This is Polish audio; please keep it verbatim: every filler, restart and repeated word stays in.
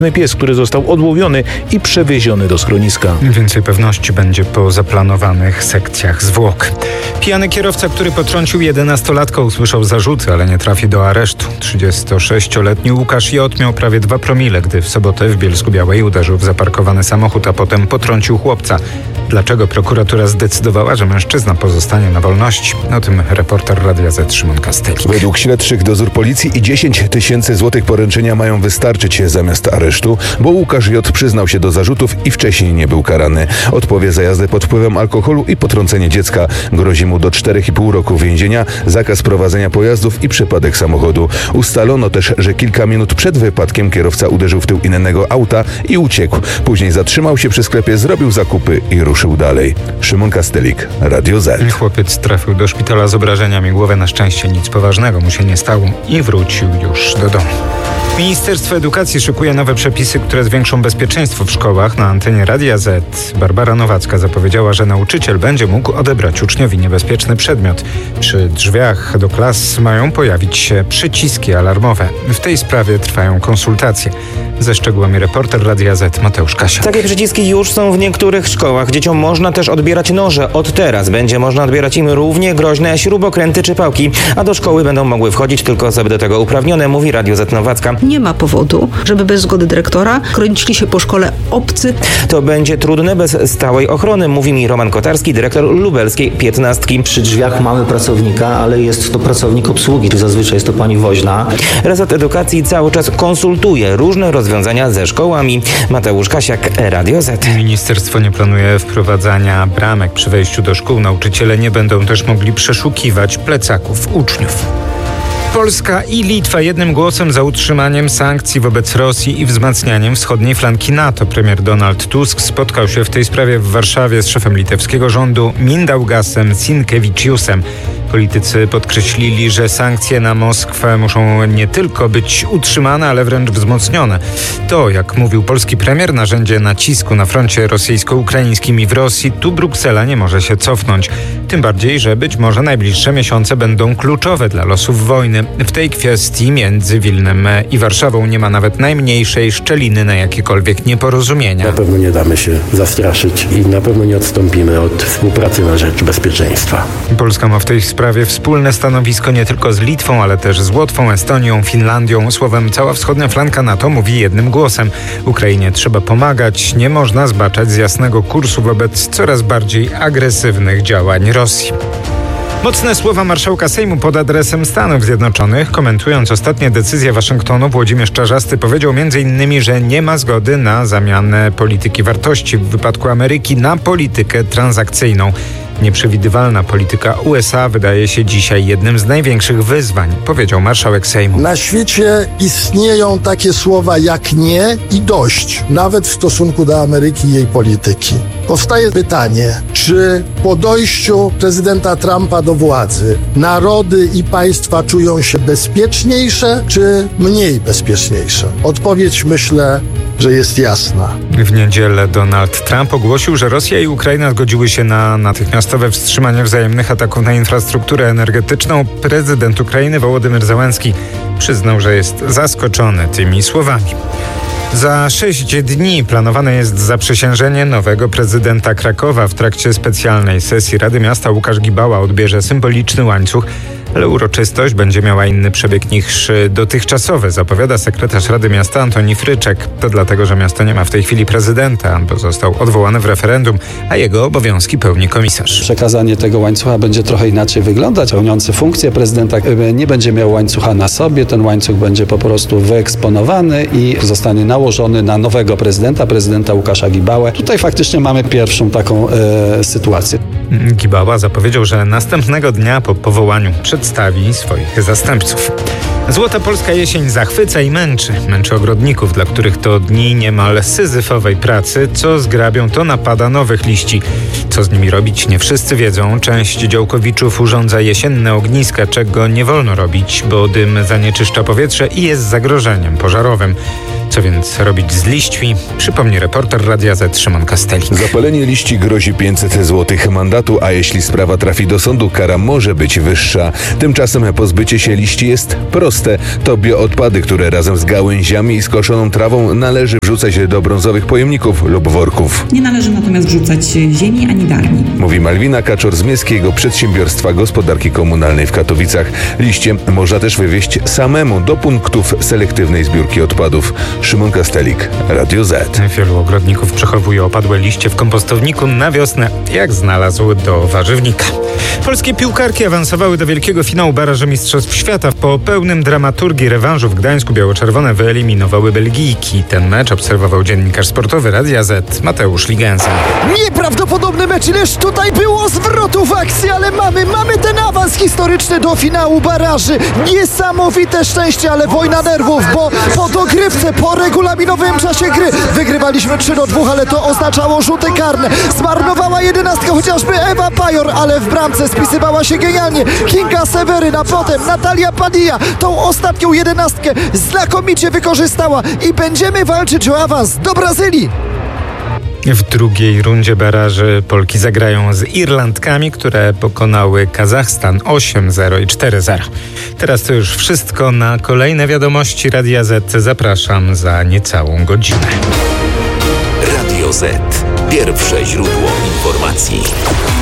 pies, który został odłowiony i przewieziony do schroniska. Więcej pewności będzie po zaplanowanych sekcjach zwłok. Pijany kierowca, który potrącił jedenastolatkę, usłyszał zarzuty, ale nie trafi do aresztu. trzydziestosześcioletni Łukasz J. miał prawie dwa promile, gdy w sobotę w Bielsku-Białej uderzył w zaparkowany samochód, a potem potrącił chłopca. Dlaczego prokuratura zdecydowała, że mężczyzna pozostanie na wolności? O tym reporter Radia Z Szymon Kastelik. Według śledczych dozór policji i dziesięć tysięcy złotych poręczenia mają wystarczyć zamiast aresztu, bo Łukasz J. przyznał się do zarzutów i wcześniej nie był karany. Odpowie za jazdę pod wpływem alkoholu i potrącenie dziecka. Grozi mu do czterech i pół roku więzienia, zakaz prowadzenia pojazdów i przepadek samochodu. Ustalono też, że kilka minut przed wypadkiem kierowca uderzył w tył innego auta i uciekł. Później zatrzymał się przy sklepie, zrobił zakupy i ruszył dalej. Szymon Kastelik, Radio Z. Chłopiec trafił do szpitala z obrażeniami głowy. Na szczęście nic poważnego mu się nie stało i wrócił już do domu. Ministerstwo Edukacji szykuje nowe przepisy, które zwiększą bezpieczeństwo w szkołach. Na antenie Radia Z Barbara Nowacka zapowiedziała, że nauczyciel będzie mógł odebrać uczniowi niebezpieczny przedmiot. Przy drzwiach do klas mają pojawić się przyciski alarmowe. W tej sprawie trwają konsultacje. Ze szczegółami reporter Radia Z Mateusz Kasia. Takie przyciski już są w niektórych szkołach. Dzieciom można też odbierać noże. Od teraz będzie można odbierać im równie groźne śrubokręty czy pałki, a do szkoły będą mogły wchodzić tylko osoby do tego uprawnione, mówi Radio Z Nowacka. Nie ma powodu, żeby bez zgody dyrektora kręcili się po szkole obcy. To będzie trudne bez stałej ochrony, mówi mi Roman Kotarski, dyrektor lubelskiej piętnastki. Przy drzwiach mamy pracownika, ale jest to pracownik obsługi, zazwyczaj jest to pani woźna. Resort Edukacji cały czas konsultuje różne rozwiązania ze szkołami. Mateusz Kasiak, Radio Z. Ministerstwo nie planuje wprowadzania bramek przy wejściu do szkół. Nauczyciele nie będą też mogli przeszukiwać plecaków uczniów. Polska i Litwa jednym głosem za utrzymaniem sankcji wobec Rosji i wzmacnianiem wschodniej flanki NATO. Premier Donald Tusk spotkał się w tej sprawie w Warszawie z szefem litewskiego rządu Mindaugasem Sinkeviciusem. Politycy podkreślili, że sankcje na Moskwę muszą nie tylko być utrzymane, ale wręcz wzmocnione. To, jak mówił polski premier, narzędzie nacisku na froncie rosyjsko-ukraińskim i w Rosji. Tu Bruksela nie może się cofnąć. Tym bardziej, że być może najbliższe miesiące będą kluczowe dla losów wojny. W tej kwestii między Wilnem i Warszawą nie ma nawet najmniejszej szczeliny na jakiekolwiek nieporozumienia. Na pewno nie damy się zastraszyć i na pewno nie odstąpimy od współpracy na rzecz bezpieczeństwa. Polska ma w tej sprawie wspólne stanowisko nie tylko z Litwą, ale też z Łotwą, Estonią, Finlandią. Słowem, cała wschodnia flanka NATO mówi jednym głosem. Ukrainie trzeba pomagać, nie można zbaczać z jasnego kursu wobec coraz bardziej agresywnych działań Rosji. Mocne słowa marszałka Sejmu pod adresem Stanów Zjednoczonych. Komentując ostatnie decyzje Waszyngtonu, Włodzimierz Czarzasty powiedział między innymi, że nie ma zgody na zamianę polityki wartości w wypadku Ameryki na politykę transakcyjną. Nieprzewidywalna polityka U S A wydaje się dzisiaj jednym z największych wyzwań, powiedział marszałek Sejmu. Na świecie istnieją takie słowa jak nie i dość, nawet w stosunku do Ameryki i jej polityki. Powstaje pytanie, czy po dojściu prezydenta Trumpa do władzy narody i państwa czują się bezpieczniejsze, czy mniej bezpieczniejsze? Odpowiedź, myślę, że jest jasna. W niedzielę Donald Trump ogłosił, że Rosja i Ukraina zgodziły się na natychmiastowe wstrzymanie wzajemnych ataków na infrastrukturę energetyczną. Prezydent Ukrainy Wołodymyr Zełenski przyznał, że jest zaskoczony tymi słowami. Za sześć dni planowane jest zaprzysiężenie nowego prezydenta Krakowa. W trakcie specjalnej sesji Rady Miasta Łukasz Gibała odbierze symboliczny łańcuch, ale uroczystość będzie miała inny przebieg niż dotychczasowy, zapowiada sekretarz Rady Miasta Antoni Fryczek. To dlatego, że miasto nie ma w tej chwili prezydenta, bo został odwołany w referendum, a jego obowiązki pełni komisarz. Przekazanie tego łańcucha będzie trochę inaczej wyglądać. Pełniący funkcję prezydenta nie będzie miał łańcucha na sobie, ten łańcuch będzie po prostu wyeksponowany i zostanie nałożony na nowego prezydenta, prezydenta Łukasza Gibałę. Tutaj faktycznie mamy pierwszą taką e, sytuację. Gibała zapowiedział, że następnego dnia po powołaniu przedstawi swoich zastępców. Złota polska jesień zachwyca i męczy. Męczy ogrodników, dla których to dni niemal syzyfowej pracy. Co zgrabią, to napada nowych liści. Co z nimi robić, nie wszyscy wiedzą. Część działkowiczów urządza jesienne ogniska, czego nie wolno robić, bo dym zanieczyszcza powietrze i jest zagrożeniem pożarowym. Co więc robić z liśćmi? Przypomni reporter Radia Z Szymon Kastelik. Zapalenie liści grozi pięćset złotych mandatu, a jeśli sprawa trafi do sądu, kara może być wyższa. Tymczasem pozbycie się liści jest proste. To bioodpady, które razem z gałęziami i skoszoną trawą należy wrzucać do brązowych pojemników lub worków. Nie należy natomiast wrzucać ziemi ani darni. Mówi Malwina Kaczor z Miejskiego Przedsiębiorstwa Gospodarki Komunalnej w Katowicach. Liście można też wywieźć samemu do punktów selektywnej zbiórki odpadów. Szymon Kastelik, Radio Z. Wielu ogrodników przechowuje opadłe liście w kompostowniku na wiosnę, jak znalazł do warzywnika. Polskie piłkarki awansowały do wielkiego finału baraży Mistrzostw Świata. Po pełnym dramaturgii rewanżu w Gdańsku biało-czerwone wyeliminowały Belgijki. Ten mecz obserwował dziennikarz sportowy Radia Z Mateusz Ligenza. Nieprawdopodobny mecz, ileż tutaj było zwrotów akcji, ale mamy, mamy ten awans historyczny do finału baraży. Niesamowite szczęście, ale wojna nerwów, bo po dogrywce, po regulaminowym czasie gry wygrywaliśmy trzy do dwóch, ale to oznaczało rzuty karne. Zmarnowała jedenastkę chociażby Ewa Pajor, ale w bramce spisywała się genialnie Kinga Seweryna, potem Natalia Padilla tą ostatnią jedenastkę znakomicie wykorzystała i będziemy walczyć o awans do Brazylii. W drugiej rundzie baraży Polki zagrają z Irlandkami, które pokonały Kazachstan osiem zero i cztery zero. Teraz to już wszystko. Na kolejne wiadomości Radia Z zapraszam za niecałą godzinę. Radio Z. Pierwsze źródło informacji.